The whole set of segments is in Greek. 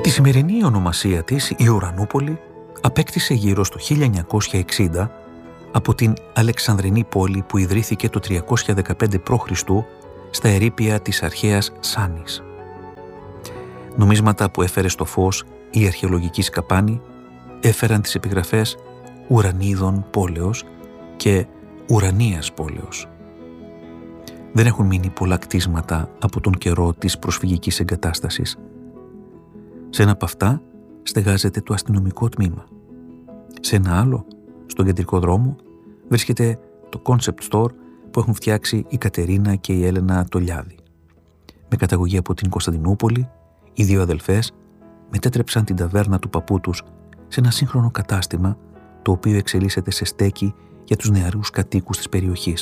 Η σημερινή ονομασία της, η Ουρανούπολη, απέκτησε γύρω στο 1960 από την Αλεξανδρινή πόλη που ιδρύθηκε το 315 π.Χ. στα ερείπια της αρχαίας Σάνης. Νομίσματα που έφερε στο φως η αρχαιολογική σκαπάνη έφεραν τις επιγραφές Ουρανίδων πόλεως και Ουρανίας πόλεως. Δεν έχουν μείνει πολλά κτίσματα από τον καιρό της προσφυγικής εγκατάστασης. Σε ένα από αυτά στεγάζεται το αστυνομικό τμήμα. Σε ένα άλλο, στον κεντρικό δρόμο, βρίσκεται το concept store που έχουν φτιάξει η Κατερίνα και η Έλενα Τολιάδη. Με καταγωγή από την Κωνσταντινούπολη, οι δύο αδελφές μετέτρεψαν την ταβέρνα του παππού τους σε ένα σύγχρονο κατάστημα, το οποίο εξελίσσεται σε στέκι για τους νεαρούς κατοίκους της περιοχής.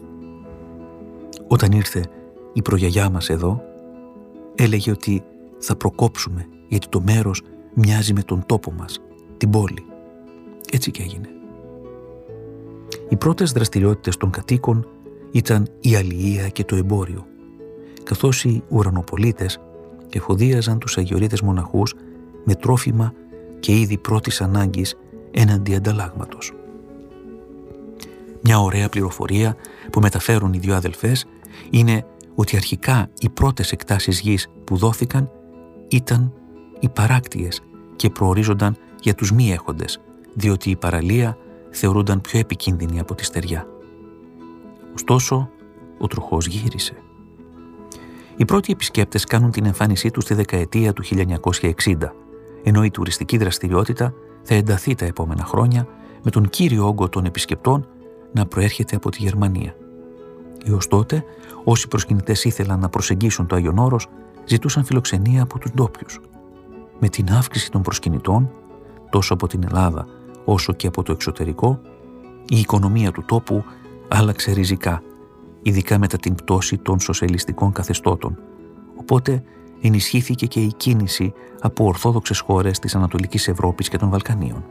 Όταν ήρθε η προγιαγιά μας εδώ, έλεγε ότι θα προκόψουμε γιατί το μέρος μοιάζει με τον τόπο μας, την πόλη. Έτσι και έγινε. Οι πρώτες δραστηριότητες των κατοίκων ήταν η αλληλεία και το εμπόριο, καθώς οι ουρανοπολίτες εφοδίαζαν τους αγιορείτες μοναχούς με τρόφιμα και είδη πρώτης ανάγκης έναντι ανταλλάγματος. Μια ωραία πληροφορία που μεταφέρουν οι δύο αδελφές είναι ότι αρχικά οι πρώτες εκτάσεις γης που δόθηκαν ήταν οι παράκτιες και προορίζονταν για τους μη έχοντες, διότι η παραλία θεωρούνταν πιο επικίνδυνη από τη στεριά. Ωστόσο, ο τροχός γύρισε. Οι πρώτοι επισκέπτες κάνουν την εμφάνισή τους στη δεκαετία του 1960, ενώ η τουριστική δραστηριότητα θα ενταθεί τα επόμενα χρόνια με τον κύριο όγκο των επισκεπτών να προέρχεται από τη Γερμανία. Έως τότε, όσοι προσκυνητές ήθελαν να προσεγγίσουν το Άγιον Όρος, ζητούσαν φιλοξενία από τους ντόπιους. Με την αύξηση των προσκυνητών, τόσο από την Ελλάδα όσο και από το εξωτερικό, η οικονομία του τόπου άλλαξε ριζικά, ειδικά μετά την πτώση των σοσιαλιστικών καθεστώτων. Οπότε ενισχύθηκε και η κίνηση από ορθόδοξες χώρες της Ανατολικής Ευρώπης και των Βαλκανίων.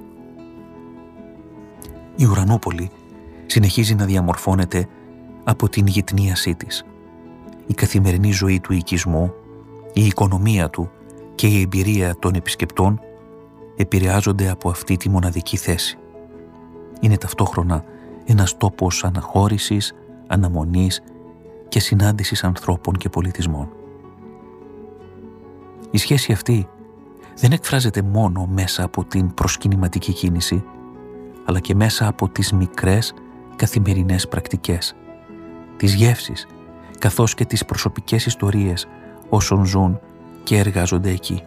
Η Ουρανούπολη συνεχίζει να διαμορφώνεται από την γειτνίασή της. Η καθημερινή ζωή του οικισμού, η οικονομία του και η εμπειρία των επισκεπτών επηρεάζονται από αυτή τη μοναδική θέση. Είναι ταυτόχρονα ένας τόπος αναχώρησης, αναμονής και συνάντησης ανθρώπων και πολιτισμών. Η σχέση αυτή δεν εκφράζεται μόνο μέσα από την προσκυνηματική κίνηση, αλλά και μέσα από τις μικρές καθημερινές πρακτικές, τις γεύσεις, καθώς και τις προσωπικές ιστορίες όσων ζουν και εργάζονται εκεί.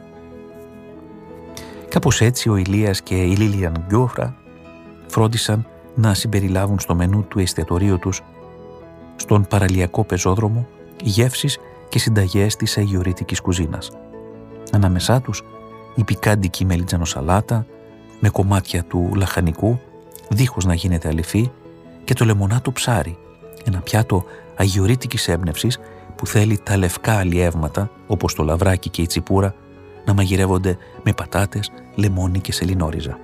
Κάπως έτσι ο Ηλίας και η Λίλιαν Γκιόφρα φρόντισαν να συμπεριλάβουν στο μενού του εστιατορίου τους, στον παραλιακό πεζόδρομο, γεύσεις και συνταγές της αγιορείτικης κουζίνας. Ανάμεσά τους η πικάντικη μελιτζανοσαλάτα με κομμάτια του λαχανικού, δίχως να γίνεται αληφή, και το λεμονάτο ψάρι, ένα πιάτο αγιορείτικης έμπνευσης που θέλει τα λευκά αλλιεύματα, όπως το λαβράκι και η τσιπούρα, να μαγειρεύονται με πατάτες, λεμόνι και σελινόριζα.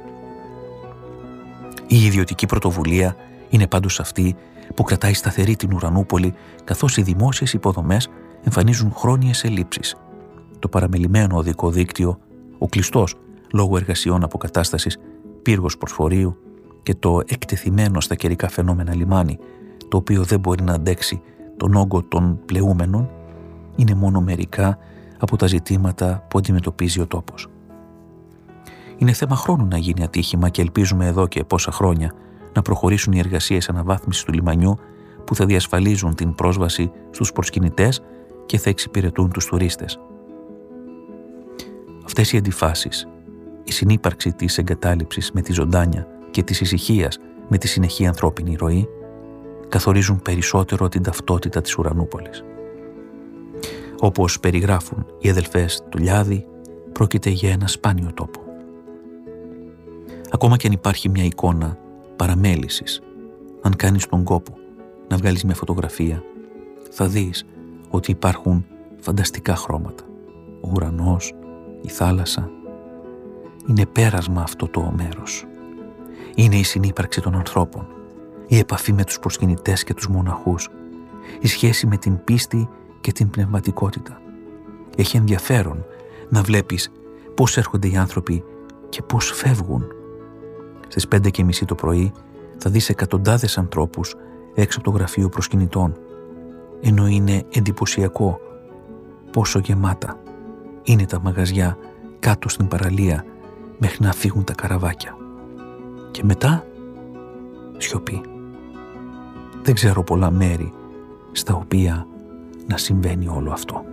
Η ιδιωτική πρωτοβουλία είναι πάντως αυτή που κρατάει σταθερή την Ουρανούπολη, καθώς οι δημόσιες υποδομές εμφανίζουν χρόνιες ελλείψεις. Το παραμελημένο οδικό δίκτυο, ο κλειστός λόγω εργασιών αποκατάστασης πύργος προσφορείου και το εκτεθειμένο στα καιρικά φαινόμενα λιμάνι, το οποίο δεν μπορεί να αντέξει τον όγκο των πλεούμενων, είναι μόνο μερικά από τα ζητήματα που αντιμετωπίζει ο τόπος. Είναι θέμα χρόνου να γίνει ατύχημα και ελπίζουμε εδώ και πόσα χρόνια να προχωρήσουν οι εργασίες αναβάθμισης του λιμανιού που θα διασφαλίζουν την πρόσβαση στους προσκυνητές και θα εξυπηρετούν τους τουρίστες. Αυτές οι αντιφάσεις, η συνύπαρξη της εγκατάλειψης με τη ζωντάνια και της ησυχίας με τη συνεχή ανθρώπινη ροή, καθορίζουν περισσότερο την ταυτότητα της Ουρανούπολης. Όπως περιγράφουν οι αδελφές Τολιάδη, πρόκειται για ένα σπάνιο τόπο. Ακόμα και αν υπάρχει μια εικόνα παραμέλησης, αν κάνεις τον κόπο να βγάλεις μια φωτογραφία, θα δεις ότι υπάρχουν φανταστικά χρώματα. Ο ουρανός, η θάλασσα. Είναι πέρασμα αυτό το μέρος. Είναι η συνύπαρξη των ανθρώπων, η επαφή με τους προσκυνητές και τους μοναχούς, η σχέση με την πίστη και την πνευματικότητα. Έχει ενδιαφέρον να βλέπεις πώς έρχονται οι άνθρωποι και πώς φεύγουν. Στις 5:30 το πρωί θα δεις εκατοντάδες ανθρώπους έξω από το γραφείο προσκυνητών, ενώ είναι εντυπωσιακό πόσο γεμάτα είναι τα μαγαζιά κάτω στην παραλία μέχρι να φύγουν τα καραβάκια. Και μετά σιωπή. Δεν ξέρω πολλά μέρη στα οποία να συμβαίνει όλο αυτό.